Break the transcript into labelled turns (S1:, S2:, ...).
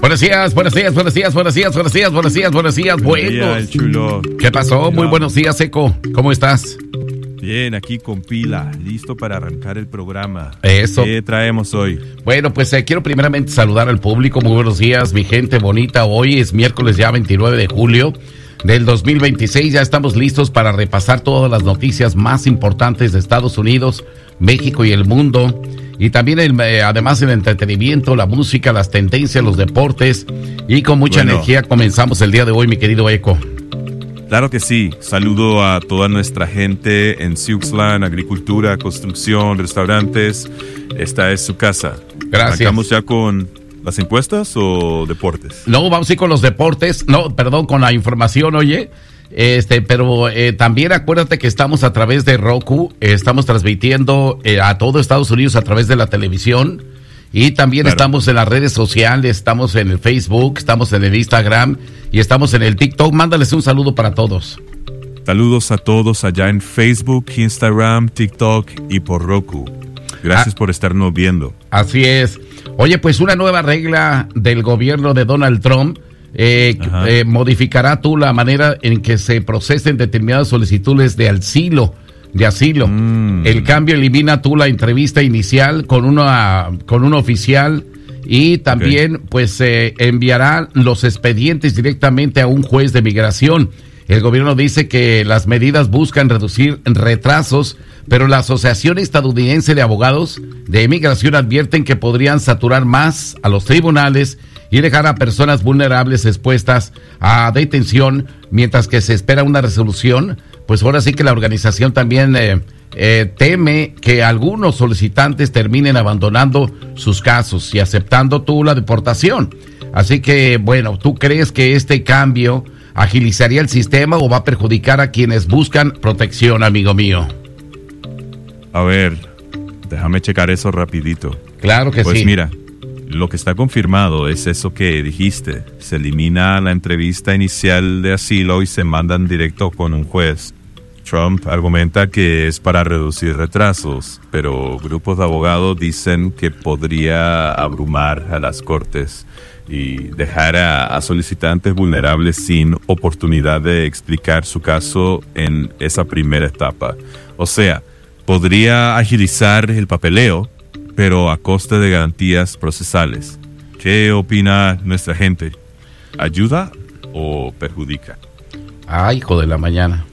S1: Buenos días. Bueno,
S2: el chulo.
S1: ¿Qué pasó? Muy buenos días, Eco. ¿Cómo estás?
S2: Bien, aquí con pila, listo para arrancar el programa.
S1: Eso.
S2: ¿Qué traemos hoy?
S1: Bueno, pues quiero primeramente saludar al público. Muy buenos días, mi gente bonita. Hoy es miércoles ya 29 de julio del 2026. Ya estamos listos para repasar todas las noticias más importantes de Estados Unidos, México y el mundo. Y también además el entretenimiento, la música, las tendencias, los deportes. Y con mucha energía comenzamos el día de hoy, mi querido Eco.
S2: Claro que sí. Saludo a toda nuestra gente en Siuxland, agricultura, construcción, restaurantes. Esta es su casa.
S1: Gracias.
S2: ¿Arrancamos ya con las encuestas o deportes?
S1: No, vamos a ir con los deportes. No, perdón, con la información, oye. Pero también acuérdate que estamos a través de Roku. Estamos transmitiendo a todo Estados Unidos a través de la televisión. Y también estamos en las redes sociales, estamos en el Facebook, estamos en el Instagram y estamos en el TikTok. Mándales un saludo para todos.
S2: Saludos a todos allá en Facebook, Instagram, TikTok y por Roku. Gracias por estarnos viendo.
S1: Así es. Oye, pues una nueva regla del gobierno de Donald Trump modificará la manera en que se procesen determinadas solicitudes de asilo. El cambio elimina la entrevista inicial con un oficial y también enviará los expedientes directamente a un juez de migración. El gobierno dice que las medidas buscan reducir retrasos, pero la Asociación Estadounidense de Abogados de Inmigración advierten que podrían saturar más a los tribunales y dejar a personas vulnerables expuestas a detención mientras que se espera una resolución. Pues ahora sí que la organización también teme que algunos solicitantes terminen abandonando sus casos y aceptando la deportación. Así que, bueno, ¿tú crees que este cambio agilizaría el sistema o va a perjudicar a quienes buscan protección, amigo mío?
S2: A ver, déjame checar eso rapidito.
S1: Claro que sí.
S2: Pues mira, lo que está confirmado es eso que dijiste. Se elimina la entrevista inicial de asilo y se mandan directo con un juez. Trump argumenta que es para reducir retrasos, pero grupos de abogados dicen que podría abrumar a las cortes y dejar a solicitantes vulnerables sin oportunidad de explicar su caso en esa primera etapa. O sea, podría agilizar el papeleo, pero a costa de garantías procesales. ¿Qué opina nuestra gente? ¿Ayuda o perjudica?
S1: Ay, hijo de la mañana.